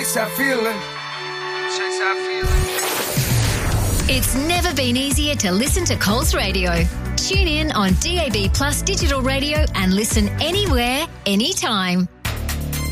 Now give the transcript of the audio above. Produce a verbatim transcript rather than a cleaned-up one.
chase that feeling. Chase that feeling. It's never been easier to listen to Coles Radio. Tune in on D A B Plus digital radio and listen anywhere, anytime.